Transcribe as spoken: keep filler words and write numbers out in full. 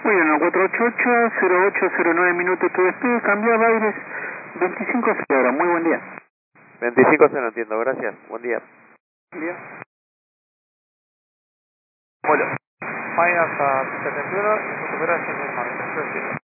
Muy bien, el cuatro ocho ocho, cero ocho cero nueve minutos tu despegue, cambiaba aires veinticinco cero, muy buen día. veinticinco cero, entiendo, gracias, buen día. Buen día. Bueno, minus uh, setenta y uno, y recuperación normal,